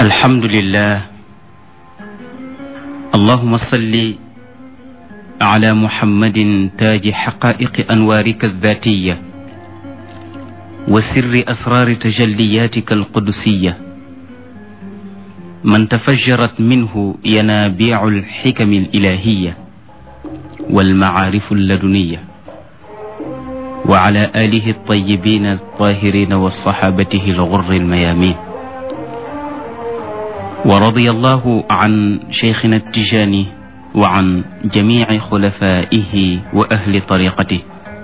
الحمد لله. اللهم صل على محمد تاج حقائق أنوارك الذاتية وسر أسرار تجلياتك القدسية من تفجرت منه ينابيع الحكم الإلهية والمعارف اللدنية وعلى آله الطيبين الطاهرين وصحابته الغر الميامين ورضي الله عن شيخنا التجاني وعن جميع خلفائه وأهل طريقته.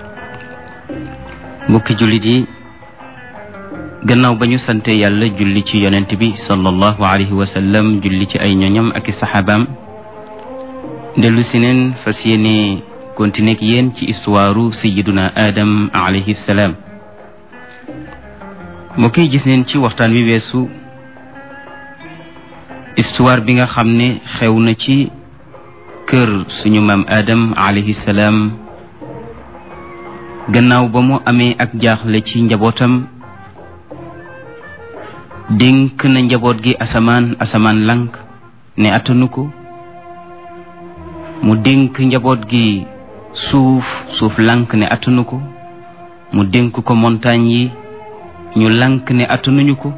mbokki jullit yi gannaaw ba ñu sante yàlla julli ci yonent bi sallallahu alayhi wa sallam, julli ci ay ñoñam ak i saxaabaam, dellu si neen fas yéene continuer ak yéen ci histoire sayyiduna Adam alayhi salaam. mbokki gis neen ci waxtaan wi weesu histoire bi nga xam ne xew na ci kër suñu maam Adam alayhi salaam gannaaw ba mu amee ak jaaxle ci njabootam. dénk na njaboot gi asamaan lank ne attanu ko. mu dénk njaboot gi suuf lank ne attanu ko. mu dénk ko montagne yi ñu lank ne attanuñu ko.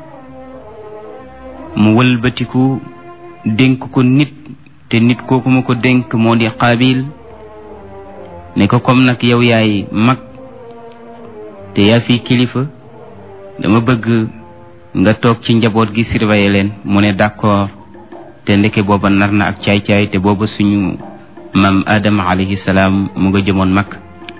mu wëlbatiku dénk ko nit, te nit kooku mu ko dénk moo di Qaabil, ne ko comme nag yow yaay mag te yaa fi kilifa, dama bëgg nga toog ci njaboot gi surveiller leen. mu ne d'accord, te ndeke booba nar na ak caay-caay, te booba suñu maam Adama alayhi salaam mu nga jëmoon mag.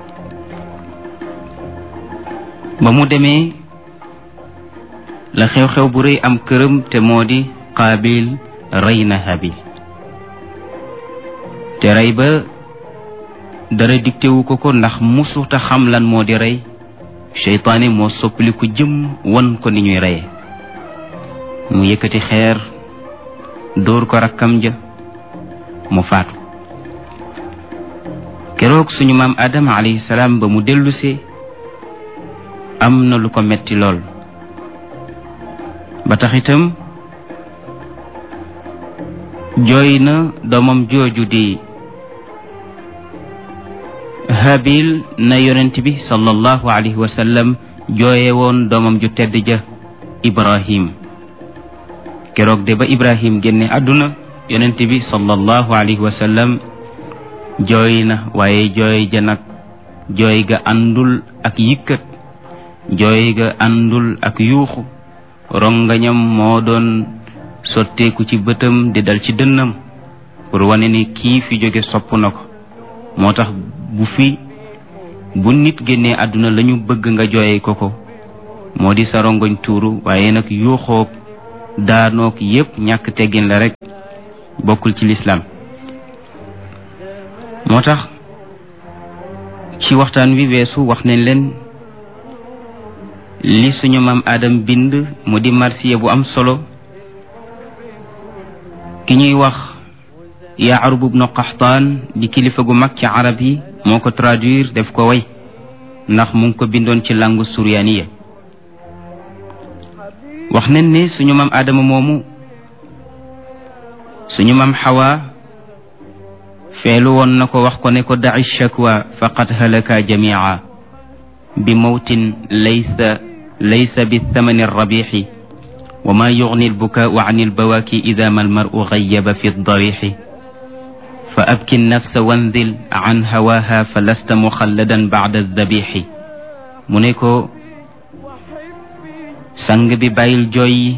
ba mu demee la xew-xew bu rëy am këram, te moo di Qaabil rey na Haabil. te rey ba dara diktewu ko ndax musuta xam lan moo di rey. seytaane moo soppali ko jëm wan ko ni ñuy reye. mu yëkkati xeer dóor ko rakkam ja mu faatu. keroog suñu maam Adama alayhi salaam ba mu dellusee am na lu ko metti lool. ba tax itam jooy na doomam jooju di Haabil na yonent bi sallallahu alayhi wa sallam jooye woon doomam ju tedd ja Ibrahim. keroog de ba Ibrahim génne àdduna yonent bi sallallahu alayhi wa sallam jooy na, waaye jooy ja nag jooy ga àndul ak yëkkat, jooy ga àndul ak yuuxu. rongañam moo doon sotteeku ci bëtam di dal ci dënnam pour wane ni kii fi jóge sopp na ko. moo tax bu nit génnee àdduna lañu bëgg nga jooye ko moo di sa rongoñ tuuru, waaye nag yuuxoog daanoog yépp ñàkk teggin la rek, bokkul ci lislaam. moo tax ci waxtaan wi weesu wax nañ leen li suñu maam Adam bind mu di marsiya bu am solo. ki ñuy wax Yaarub ibnu Qaxtaan di kilifa gu mag ci arab yi moo ko traduire def ko way, ndax mu ngi ko bindoon ci langue suryaaniya. wax nañ ne suñu maam Adama moomu suñu maam Xawa feelu woon na ko, wax ko ne ko da'i shakwa faqad halaka jamia bi mawtin laysa bi thamani rabixi wa ma yugni albukaau an albawaaki ida ma almaru gayyaba fi darixi fa abki nafsa wanzil an hawaha fa lasta muxalladan bacda aldabixi. mu ne ko sang bi bàyyil jooy yi,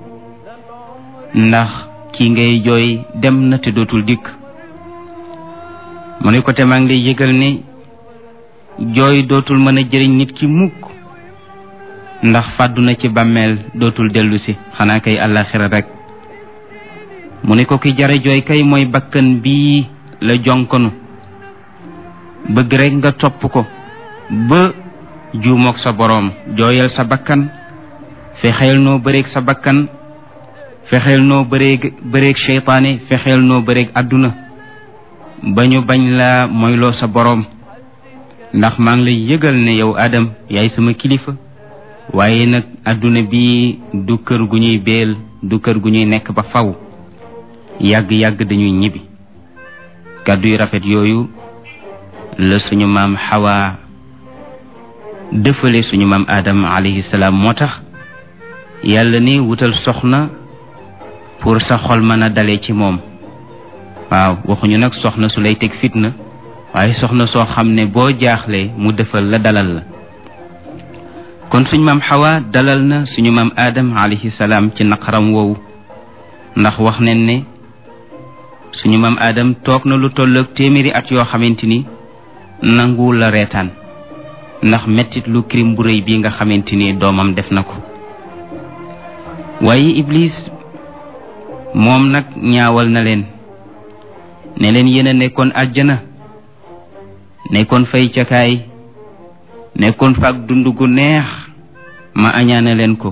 ndax kii ngay jooy dem na te dootul dikk. mu ne ko te maa ngi lay yëgal ne jooy dootul mën a jëriñ nit ki mukk, ndax fàddu na ci bàmmeel dootul dellu si, xanaa kay àllaaxira rek. mu ne ko ki jare jooy kay mooy bakkan bii la jonkonu bëgg rek nga topp ko ba juumoog sa boroom. jooyal sa bakkan, fexeel noo bëreeg sa bakkan, fexeel noo bëreeg seytaane, fexeel noo bëreeg àdduna ba ñu bañ la moyloo sa boroom. ndax maa ngi lay yëgal ne yow Adam yaay sama kilifa, waaye nag àdduna bi du kër gu ñuy beel du kër gu ñuy nekk ba faw yàgg-yàgg dañuy ñibbi kàddu yu rafet yooyu la suñu maam Hawa dëfale suñu maam Adam alayhi salaam moo tax yàlla ni wutal soxna pour sa xol mën a dalee ci moom waaw waxuñu nag soxna su lay teg fitna waaye soxna soo xam ne boo jaaxlee mu defal la dalal la kon suñu maam Hawa dalal na suñu maam Adam alayhi salaam ci naqaram woowu ndax wax nañ ne suñu maam Adam toog na lu tolloog téeméeri at yoo xamante ni nanguwul la reetaan ndax mettit lu crime bu rëy bii nga xamante ni doomam def na ko waaye Iblis moom nag ñaawal na leen ne leen yéen a nekkoon àjjana nekkoon fay cakaay nekkoon faak dund gu neex ma añaana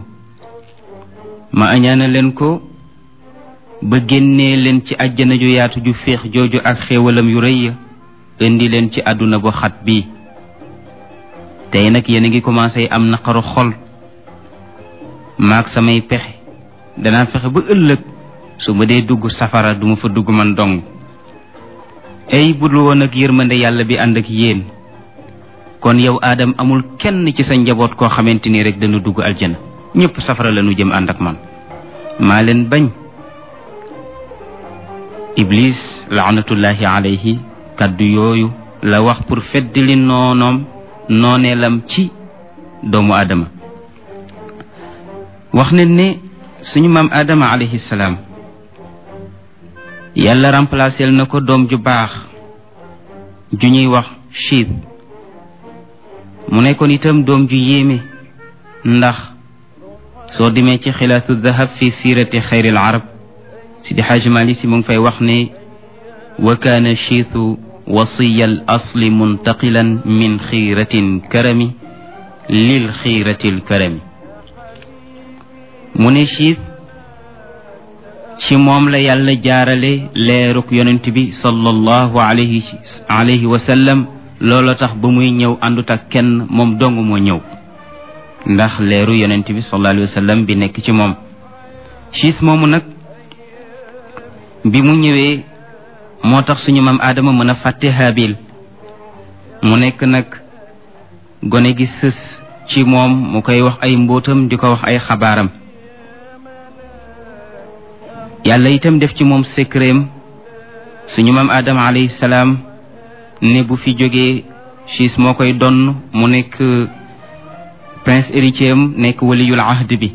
leen ko ba génnee leen ci àjjana ju yaatu ju féex jooju ak xéewalam yu rëy ya indi leen ci àdduna bu xat bii tey nag yéen a ngi commencé am naqaru xol maag samay pexe danaa fexe ba ëllëg su ma dee dugg safara duma fa dugg man dong ay budul woon ak yërmande yàlla bi ànd ak yéen kon yow Adam amul kenn ci sa njaboot koo xamante ni rek dana dugg aljana ñëpp safara la ñu jëm ànd ak man maa leen bañ Iblis laanatullahi alayhi kaddu yooyu la wax pour feddali nooneelam ci doomu Adama wax nañ ne suñu maam Adama alayhi salaam yàlla remplacé na ko doom ju baax ju ñuy wax Chiit mu nekkoon itam doom ju yéeme ndax soo demee ci xilaatu dahab fi siirati xayril arab Sidi Xaaji Maalik Si mu ngi fay wax ne wa kaana Chiitu wasiya al asli muntaqilan min xiiratin karami lil xiiratil karami mu ne Chiit ci moom la yàlla jaarale leeruk yonent bi sallallahu alayhi wa sallam loolu tax ba muy ñëw àndut ak kenn moom dong moo ñëw ndax leeru yonent bi sallallahu alayhi wa sallam bi nekk ci moom Chiit moomu nag bi mu ñëwee moo tax suñu maam Adama mën a fàtte Haabil mu nekk nag gone gi sës ci moom mu koy wax ay mbóotam di ko wax ay xabaaram yàlla itam def ci moom secretam suñu maam Adama alayhi salaam ne bu fi jógee Chiit moo koy donn mu nekk prince héritier am nekk waliyul ahd bi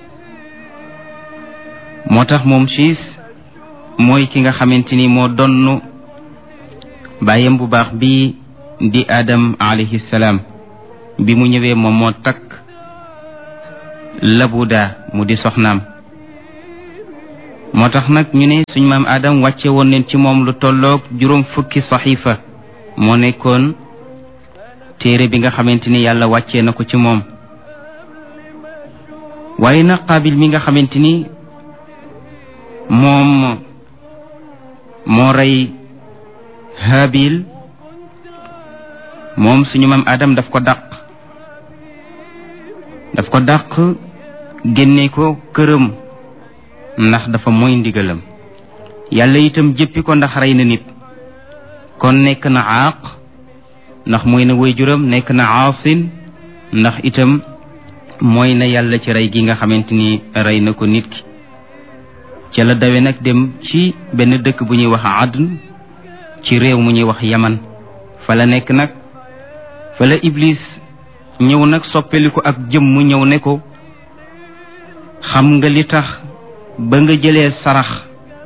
moo tax moom Chiit mooy ki nga xamante ni moo donn bàyyam bu baax bi di Adam alayhi salaam bi mu ñëwee moom moo takk Labuda mu di soxnaam moo tax nag ñu ne suñ maam Adam wàcce woon leen ci moom lu tolloog 40 saxiifa moo nekkoon téere bi nga xamante ni yàlla wàccee na ko ci moom waaye nag Qaabil mi nga xamante ni moom moo rey Haabil moom suñu maam Adam daf ko dàq génne ko këram ndax dafa mooy ndigalam yàlla itam jéppi ko ndax rey na nit kon nekk na aaq ndax mooy na waajuram nekk na aasin ndax itam mooy na yàlla ci rey gi nga xamante ni rey na ko nit ki ca la dawe nag dem ci benn dëkk bu ñuy wax Adn ci réew mu ñuy wax Yaman fa la nekk nag fa la Iblis ñëw nag soppeliku ak jëm mu ñëw ne ko xam nga li tax ba nga jëlee sarax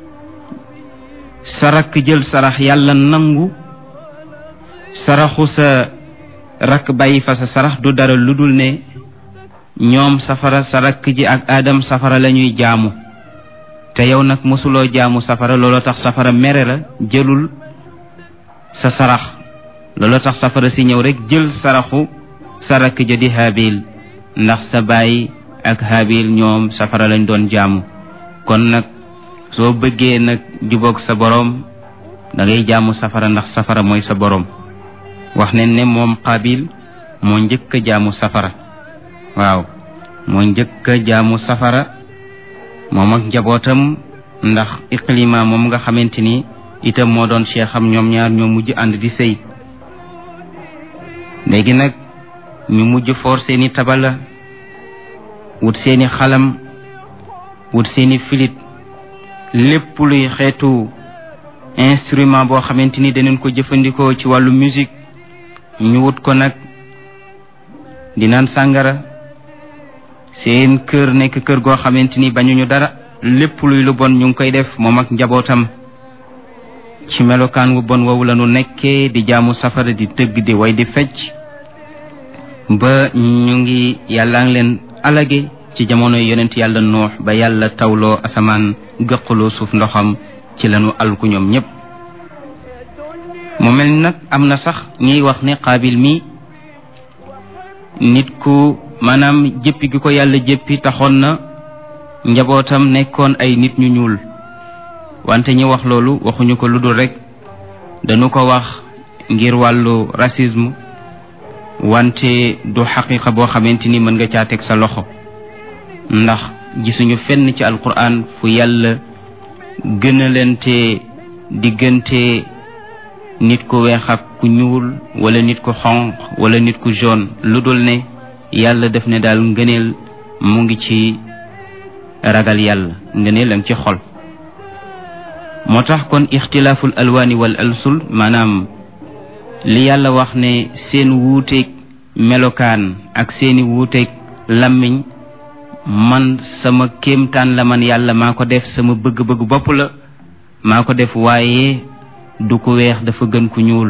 sa rakk jël sarax yàlla nangu saraxu sa rakk bàyyi fa sa sarax du dara lu dul ne ñoom safara sa rakk ji ak Adam safara la ñuy jaamu te yow nag mosuloo jaamu safara looloo tax safara mere la jëlul sa sarax looloo tax safara si ñëw rek jël saraxu sa rakk ja di Haabil ndax sa baay ak Haabil ñoom safara lañ doon jaamu kon nag soo bëggee nag jubóog sa boroom da ngay jaamu safara ndax safara mooy sa boroom wax ne ne moom Qaabil moo njëkk a jaamu safara waaw moo njëkk a jaamu safara moom ak njabootam, ndax Iqlima moom nga xamante ni itam moo doon cheikham, ñoom ñaar ñoo mujj ànd di sëy. léegi nag ñu mujj foor seeni tabala, wut seeni xalam, wut seeni filit, lépp luy xeetu instrument boo xamante ni danañ ko jëfandikoo ci wàllu musique ñu wut ko nag, di naan sàngara. seen kër nekk kër goo xamante ni bañuñu dara, lépp luy lu bon ñu ngi koy def moom ak njabootam. ci melokaan wu bon woowu lañu nekkee, di jaamu safara, di tëgg, di way, di fecc, ba ñu ngi yàlla ngi leen alage ci jamono yonent yàlla Nuux, ba yàlla tawloo asamaan, gëqaloo suuf ndoxam, ci lañu alku ñoom ñépp. mu mel ni nag am na sax ñuy wax ne Qaabil mi nit ku maanaam jëppi gi ko yàlla jëppi taxoon na njabootam nekkoon ay nit ñu ñuul, wante ñi wax loolu waxuñu ko lu dul rekk dañu ko wax ngir wàllu racisme, wante du xaqiqa boo xamante ni mën nga caa teg sa loxo, ndax gisuñu fenn ci alquran fu yàlla gënalante diggante nit ku weex ak ku ñuul, wala nit ku xonq wala nit ku jaune, lu dul ne yàlla def ne daal ngëneel mu ngi ci ragal yàlla, ngëneel a ngi ci xol. moo tax kon ixtilaaful alwaani wal alsul, maanaam li yàlla wax ne seen wuuteeg melokaan ak seeni wuuteeg làmmiñ, man sama kéemtaan la, man yàlla maa ko def, sama bëgg-bëgg bopp la maa ko def, waaye du ku weex dafa gën ku ñuul.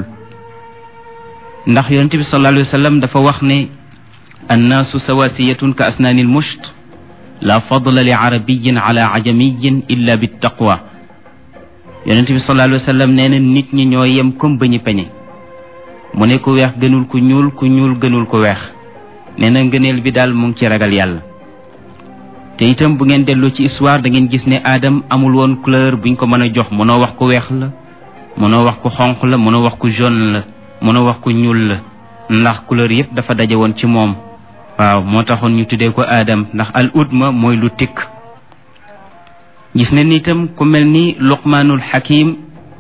ndax yonent bi sallallahu alayhi wa sallam dafa wax ne annaasu sawasiyatun ka asnaanil musht, la fadla li arabiyin ala ajamiyin illa bit taqwa. yonent bi sallallahu alayhi wa sallam nee na nit ñi ñoo yem comme ba ñu peñe. mu ne ku weex gënul ku ñuul, ku ñuul gënul ku weex. nee na ngëneel bi daal mu ngi ci ragal yàlla. te itam bu ngeen delloo ci histoire da ngeen gis ne Adam amul woon couleur buñ ko mën a jox. mënoo wax ku weex la, mënoo wax ku xonq la, mënoo wax ku jaune la, mënoo wax ku ñuul la, ndax couleur yépp dafa daje woon ci moom. waaw moo taxoon ñu tuddee ko Adam, ndax al udma mooy lu tikk. gis ne ni itam ku mel ni Luqmaanul Hakim,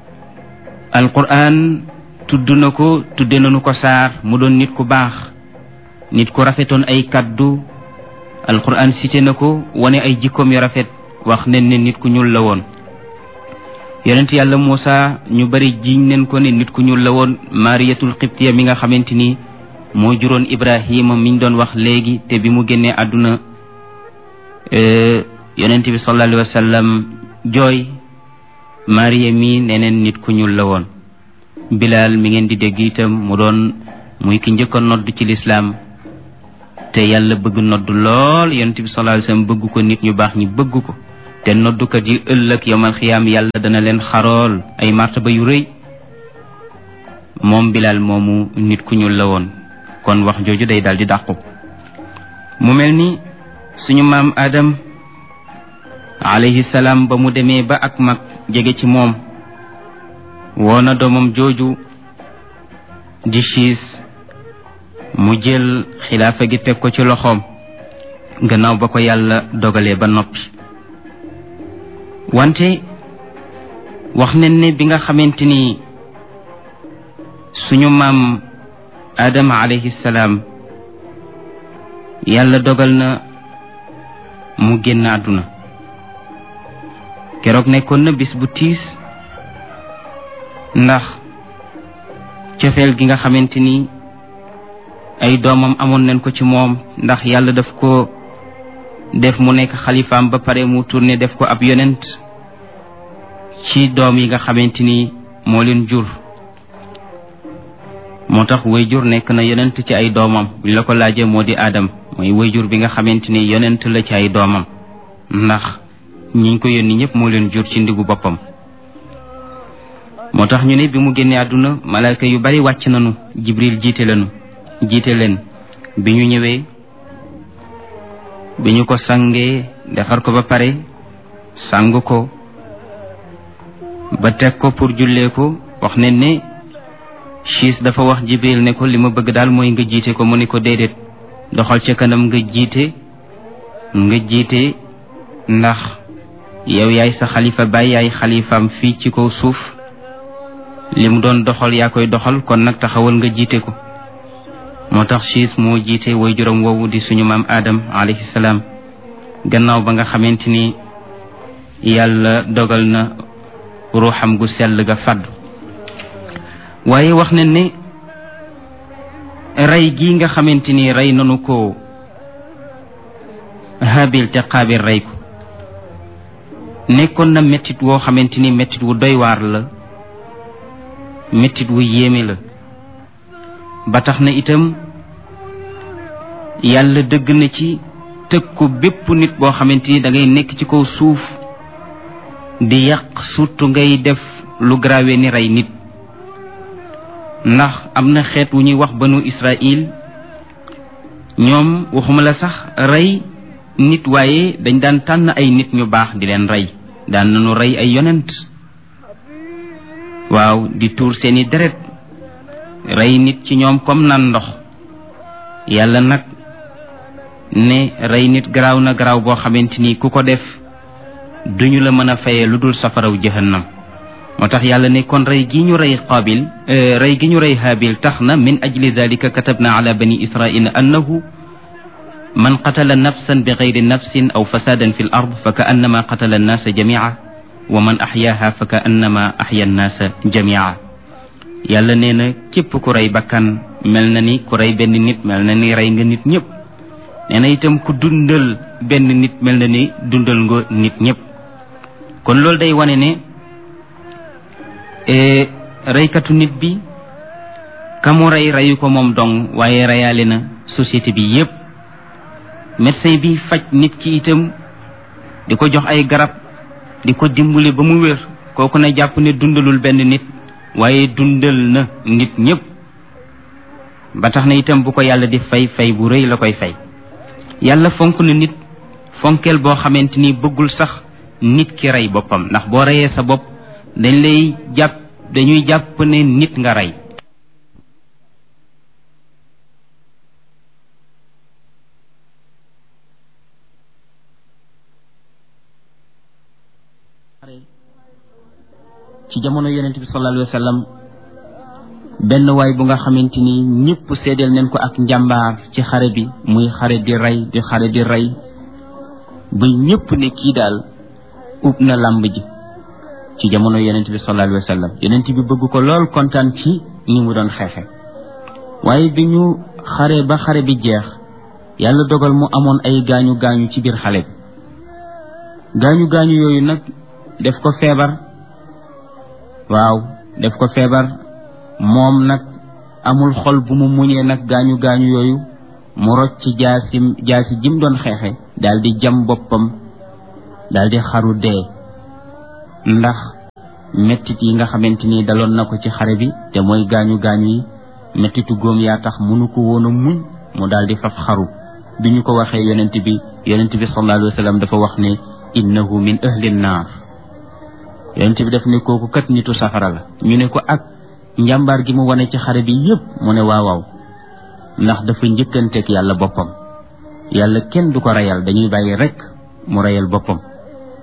alquran tudd na ko, tudde nañu ko saar, mu doon nit ku baax, nit ku rafetoon ay kaddu. alquran cité na ko, wane ay jikkoom yu rafet, wax nen ne nit ku ñuul la woon. yonent yàlla Muusa ñu bari jiiñ nen ko ne nit ku ñuul la woon. Mariyatul Qibtiya mi nga xamante ni moo juróon Ibrahima miñ doon wax léegi, te bi mu génnee àdduna yonent bi sallallahu alayhi wa sallam jooy. Mariya mi neneen nit ku ñuul la woon. Bilaal mi ngeen di dégg itam mu doon muy ki njëkk a nodd ci lislaam, te yàlla bëgg nodd lool, yonent bi sallallahu alayhi wa sallam bëgg ko, nit ñu baax ñi bëgg ko. te noddukat yi ëllëg yawmal xiyaam yàlla dana leen xarool ay martaba yu rëy. moom Bilaal moomu nit ku ñuul la woon. kon wax jooju day daal di dàqu. mu mel ni suñu maam Adam alayhi salaam ba mu demee ba ak mag jege ci moom, woona doomam jooju di Siis, mu jël xilaafa gi teg ko ci loxoom gannaaw ba ko yàlla dogalee ba noppi. wante wax nañ ne bi nga xamante ni suñu maam Adama alayhi salaam yàlla dogal na mu génn àdduna, keroog nekkoon na bis bu tiis, ndax cofeel gi nga xamante ni ay doomam amoon nañ ko ci moom, ndax yàlla daf ko def mu nekk xalifaam ba pare mu tourné def ko ab yonent ci doom yi nga xamante ni moo leen jur. moo tax wayjur nekk na yonent ci ay doomam. buñ la ko laajee moo di Adam, mooy wayjur bi nga xamante ni yonent la ci ay doomam, ndax ñiñ ko yónni ñëpp moo leen jur ci ndigu boppam. moo tax ñu ne bi mu génnee àdduna malaaka yu bari wàcc nañu, Jibril jiite leen. bi ñu ñëwee, bi ñu ko sangee defar ko ba pare, sang ko ba teg ko pour jullee ko, wax ne ne Siis dafa wax Jibril ne ko li ma bëgg daal mooy nga jiite ko. mu ne ko déedéet, doxal ca kanam nga jiite ndax yow yaay sa xalifa baay yaay xalifaam fii ci kaw suuf li mu doon doxal yaa koy doxal kon nag taxawal nga jiite ko moo tax Chiis moo jiite way juróom woowu di suñu maam Adam alayhi salaam gannaaw ba nga xamante ni yàlla dogal na ruuxam gu sell ga fàddu waaye wax ne ne rey gi nga xamante ni rey nanu ko Haabil te Qaabil rey ko nekkoon na mettit woo xamante ni mettit wu doy waar la mettit wu yéeme la ba tax na itam yàlla dëgg na ci tëkku bépp nit boo xamante ni da ngay nekk ci kaw suuf di yàq surtout ngay def lu grave ni rey nit ndax am na xeet wu ñuy wax banu Israël ñoom waxuma la sax rey nit waaye dañ daan tànn ay nit ñu baax di leen rey daan nañu rey ay yonent waaw di tuur seeni deret rey nit ci ñoom comme nan ndox yàlla nag ne rey nit garaaw na garaaw boo xamante ni ku ko def duñu la mën a fayee lu dul safaraw jahannam moo tax yàlla ne kon rey gi ñu rey Qaabil rey gi ñu rey Haabil tax na min ajli dalika katabna ala bani israila annahu man qatala nafsan bi gayri nafsin aw fasadan fi l ard fa ka annama qatala annaasa jamia wa man axyaaha fa ka annama axya annaasa jamia yàlla nee na képp ku rey bakkan mel na ni ku rey benn nit mel na ni rey nga nit ñëpp nee na itam ku dundal benn nit mel na ni dundal nga nit ñëpp kon loolu day wane ne reykatu nit bi ka mu rey reyu ko moom dong waaye reyaale na société bi yépp médecin bi faj nit ki itam di ko jox ay garab di ko dimbali ba mu wér kooku ne jàpp ne dundalul benn nit waaye dundal na nit ñépp ba tax na itam bu ko yàlla di fay fay bu rëy la koy fay yàlla fonk na nit fonkeel boo xamante ni bëggul sax nit ki rey boppam ndax boo reyee sa bopp dañuy jàpp ne nit nga rey ci jamono yonent bi sallallahu alayhi wa sallam benn waay bu nga xamante ni ñëpp seedeel nañ ko ak njàmbaar ci xare bi muy xare di rey di xare di rey ba ñëpp ne kii daal ub na làmb ji ci jamono yonent bi sallallahu alayhi wa sallam yonent bi bëgg ko lool kontaan ci ni mu doon xeexe waaye bi ñu xare ba xare bi jeex yàlla dogal mu amoon ay gaañu ci biir xale bi gaañu yooyu nag def ko feebar def ko feebar moom nag amul xol bu mu muñee nag gaañu yooyu mu rocc ci jaasi jim doon xeexe daal di jam boppam daal di xaru dee ndax mettit yi nga xamante ni daloon na ko ci xare bi te mooy gaañu yi mettitu góom yaa tax mënu ko woon a muñ mu daal di faf xaru bi ñu ko waxee yonent bi sallallahu alayhi wa sallam dafa wax ne innahu min ahli naar yonent bi daf ne kooku kat nitu safara la ñu ne ko ak njàmbaar gi mu wane ci xare bi yépp mu ne waaw ndax dafa njëkkanteeg yàlla boppam yàlla kenn du ko reyal dañuy bàyyi rekk mu reyal boppam